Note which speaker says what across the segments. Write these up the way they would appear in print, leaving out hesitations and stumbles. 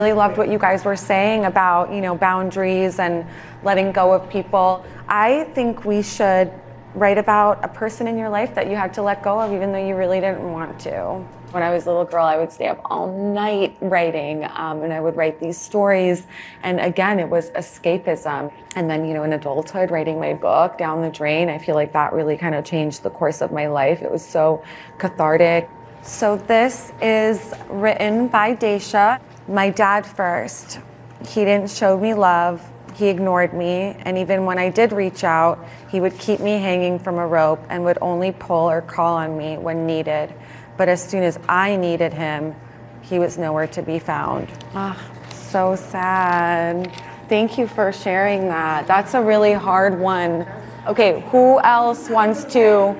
Speaker 1: Really loved what you guys were saying about, boundaries and letting go of people. I think we should write about a person in your life that you had to let go of even though you really didn't want to. When I was a little girl, I would stay up all night writing, and I would write these stories. And again, it was escapism. And then, in adulthood, writing my book Down the Drain, I feel like that really kind of changed the course of my life. It was so cathartic. So this is written by Daisha. My dad first. He didn't show me love. He ignored me. And even when I did reach out, he would keep me hanging from a rope and would only pull or call on me when needed. But as soon as I needed him, he was nowhere to be found. So sad. Thank you for sharing that. That's a really hard one. Okay, who else wants to?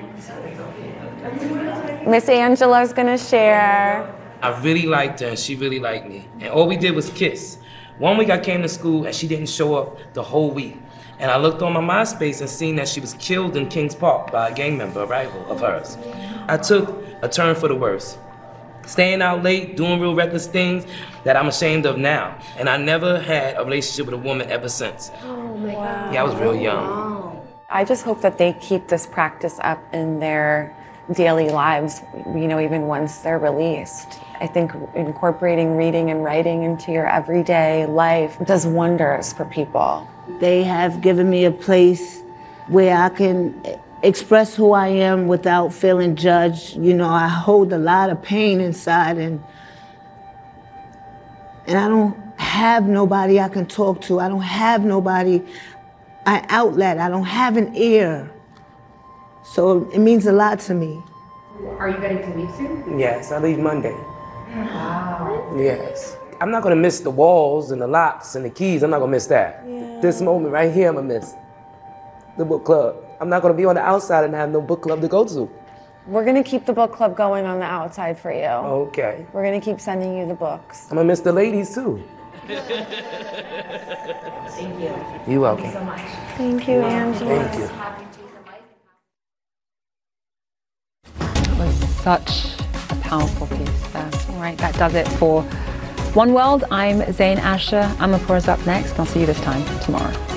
Speaker 1: Miss Angela's gonna share.
Speaker 2: I really liked her and she really liked me. And all we did was kiss. One week I came to school and she didn't show up the whole week. And I looked on my MySpace and seen that she was killed in Kings Park by a gang member, a rival of hers. I took a turn for the worse. Staying out late, doing real reckless things that I'm ashamed of now. And I never had a relationship with a woman ever since.
Speaker 1: Oh my God.
Speaker 2: Yeah, I was real young.
Speaker 1: Wow. I just hope that they keep this practice up in their daily lives, even once they're released. I think incorporating reading and writing into your everyday life does wonders for people.
Speaker 3: They have given me a place where I can express who I am without feeling judged. I hold a lot of pain inside and I don't have nobody I can talk to. I don't have nobody, an outlet. I don't have an ear. So it means a lot to me.
Speaker 4: Are you ready to leave soon?
Speaker 2: Yes, I leave Monday.
Speaker 4: Wow.
Speaker 2: Yes. I'm not gonna miss the walls and the locks and the keys. I'm not gonna miss that. Yeah. This moment right here, I'm gonna miss the book club. I'm not gonna be on the outside and have no book club to go to.
Speaker 1: We're gonna keep the book club going on the outside for you.
Speaker 2: Okay.
Speaker 1: We're gonna keep sending you the books.
Speaker 2: I'm gonna miss the ladies too.
Speaker 4: Thank you.
Speaker 2: You're welcome.
Speaker 4: Thank you so much.
Speaker 1: Thank you, Angela.
Speaker 2: Thank you.
Speaker 5: It was such a powerful piece there. All right, that does it for One World. I'm Zain Asher. Amapur is up next. I'll see you this time tomorrow.